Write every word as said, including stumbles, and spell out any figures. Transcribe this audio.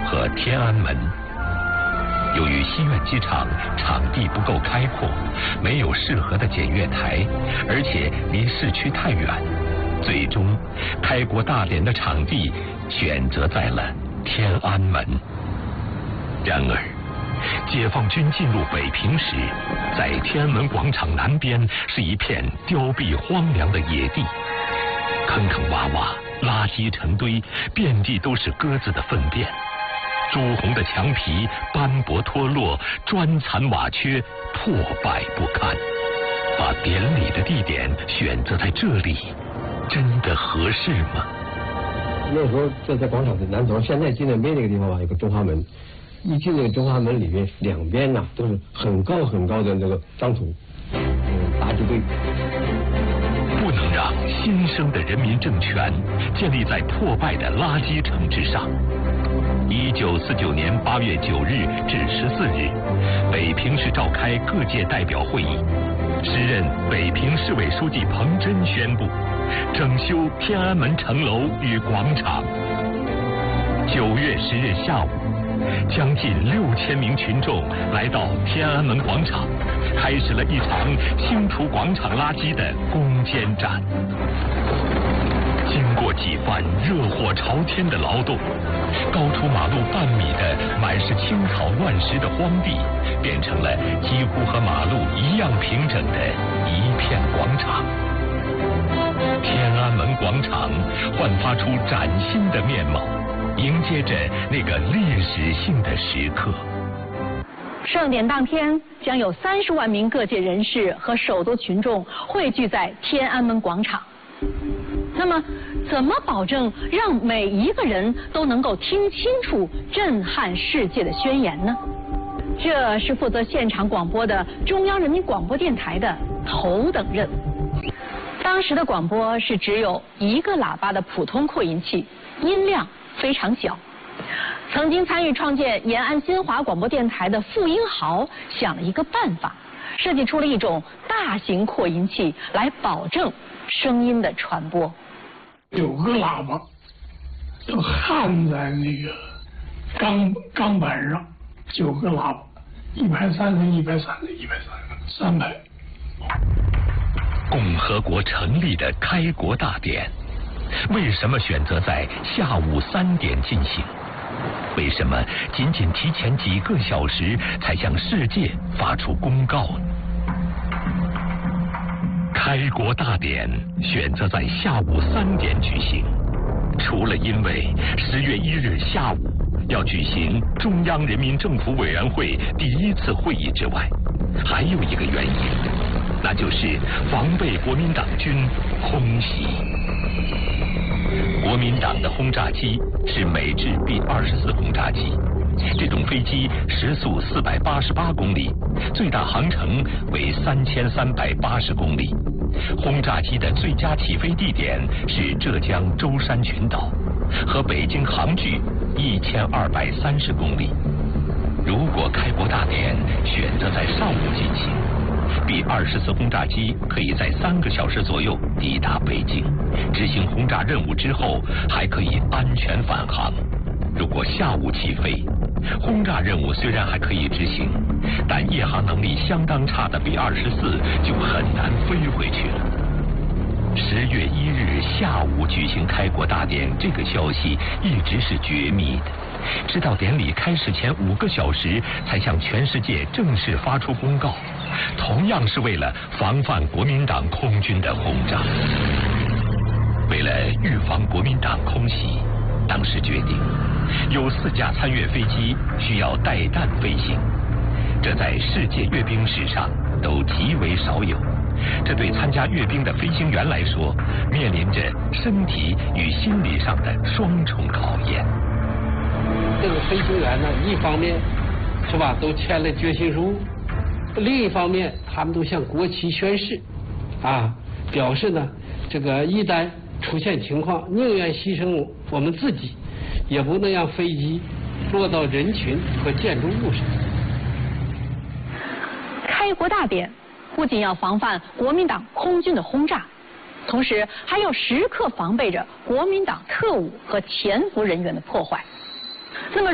和天安门。由于西苑机场场地不够开阔，没有适合的检阅台，而且离市区太远，最终开国大典的场地选择在了天安门。然而，解放军进入北平时，在天安门广场南边是一片凋敝荒凉的野地，坑坑洼洼，垃圾成堆，遍地都是鸽子的粪便。朱红的墙皮斑驳脱落，砖残瓦缺，破败不堪。把典礼的地点选择在这里，真的合适吗？ 那时候这在广场的南头，现在进了没那个地方吧，有个中华门。一进那个中华门里面，两边呐、啊、都是很高很高的那个脏土，嗯，垃圾堆。 不能让新生的人民政权建立在破败的垃圾城之上。一九四九年八月九日至十四日，北平市召开各界代表会议。时任北平市委书记彭真宣布，整修天安门城楼与广场。九月十日下午，将近六千名群众来到天安门广场，开始了一场清除广场垃圾的攻坚战。经过几番热火朝天的劳动，高出马路半米的满是青草乱石的荒地，变成了几乎和马路一样平整的一片广场。天安门广场焕发出崭新的面貌，迎接着那个历史性的时刻。 盛典当天，将有三十万名各界人士和首都群众汇聚在天安门广场。那么，怎么保证让每一个人都能够听清楚震撼世界的宣言呢？这是负责现场广播的中央人民广播电台的头等任务。当时的广播是只有一个喇叭的普通扩音器，音量非常小。曾经参与创建延安新华广播电台的傅英豪想了一个办法，设计出了一种大型扩音器来保证声音的传播。 有个喇叭就焊在那个钢钢板上，九个喇叭，一排三个，一排三个，一排三个，三排。 共和国成立的开国大典，为什么选择在下午三点进行？为什么仅仅提前几个小时才向世界发出公告呢？开国大典选择在下午三点举行，除了因为十月一日下午要举行中央人民政府委员会第一次会议之外，还有一个原因，那就是防备国民党军空袭。国民党的轰炸机是美制 B 二十四轰炸机，这种飞机时速四百八十八公里，最大航程为三千三百八十公里。轰炸机的最佳起飞地点是浙江舟山群岛，和北京航距一千二百三十公里。如果开国大典选择在上午进行，B 二十四轰炸机可以在三个小时左右抵达北京，执行轰炸任务之后还可以安全返航。如果下午起飞，轰炸任务虽然还可以执行，但夜航能力相当差的 B 二十四就很难飞回去了。十月一日下午举行开国大典，这个消息一直是绝密的，直到典礼开始前五个小时才向全世界正式发出公告，同样是为了防范国民党空军的轰炸。为了预防国民党空袭，当时决定有四架参阅飞机需要带弹飞行，这在世界阅兵史上都极为少有。这对参加阅兵的飞行员来说，面临着身体与心理上的双重考验。 这个飞行员呢，一方面是吧，都签了决心书，另一方面他们都向国旗宣誓，啊，表示呢，这个一旦出现情况，宁愿牺牲我们自己，也不能让飞机落到人群和建筑物上。 开国大典不仅要防范国民党空军的轰炸，同时还要时刻防备着国民党特务和潜伏人员的破坏。那么